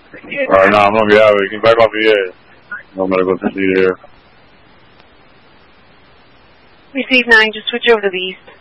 Alright, nah, I'm gonna get out of here. Get back off the edge. I'm gonna go to the air. Receive 9, just switch over to the east.